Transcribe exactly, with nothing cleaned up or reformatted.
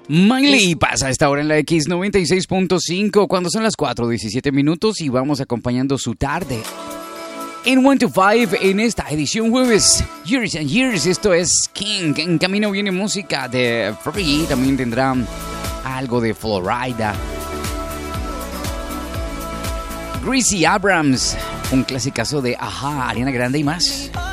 Miley pasa a esta hora en la X noventa y seis punto cinco cuando son las cuatro diecisiete minutos y vamos acompañando su tarde en one to five en esta edición jueves. Years and Years, esto es King. En camino viene música de Free, también tendrá algo de Florida. Gracie Abrams, un clasicazo de Ajá, Ariana Grande y más.